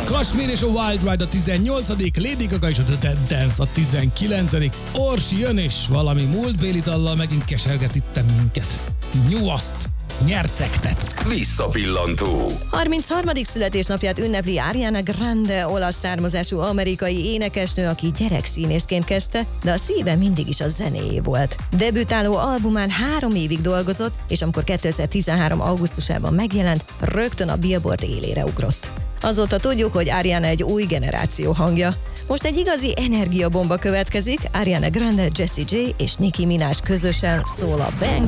Kashmir és a Wild Ride a 18. Lady Gaga és a The Dance a 19. Orsi jön, és valami múltbéli dallal megint keserget itten minket. Nyugaszt! Nyercegtet! Visszapillantó. 33. születésnapját ünnepli Ariana Grande, olasz származású amerikai énekesnő, aki gyerekszínészként kezdte, de a szíve mindig is a zenéjé volt. Debütáló albumán 3 évig dolgozott, és amikor 2013. augusztusában megjelent, rögtön a Billboard élére ugrott. Azóta tudjuk, hogy Ariana egy új generáció hangja. Most egy igazi energiabomba következik, Ariana Grande, Jessie J és Nicki Minaj közösen szól a Bang